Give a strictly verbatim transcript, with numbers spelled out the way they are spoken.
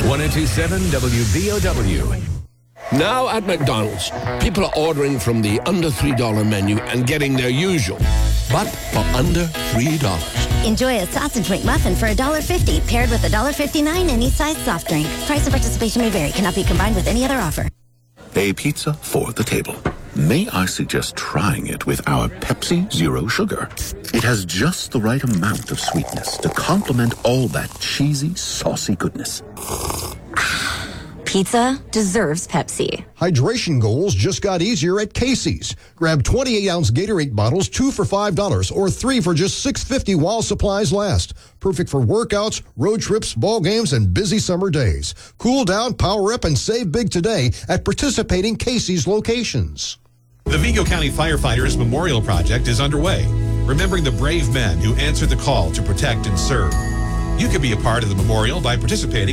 one oh two seven W B O W. Now at McDonald's, people are ordering from the under three dollar menu and getting their usual, but for under three dollars. Enjoy a sausage McMuffin for one dollar fifty, paired with one dollar fifty-nine any size soft drink. Price and participation may vary. Cannot be combined with any other offer. A pizza for the table. May I suggest trying it with our Pepsi Zero Sugar? It has just the right amount of sweetness to complement all that cheesy, saucy goodness. Pizza deserves Pepsi. Hydration goals just got easier at Casey's. Grab twenty-eight ounce Gatorade bottles, two for five dollars, or three for just six fifty while supplies last. Perfect for workouts, road trips, ball games, and busy summer days. Cool down, power up, and save big today at participating Casey's locations. The Vigo County Firefighters Memorial Project is underway, remembering the brave men who answered the call to protect and serve. You could be a part of the memorial by participating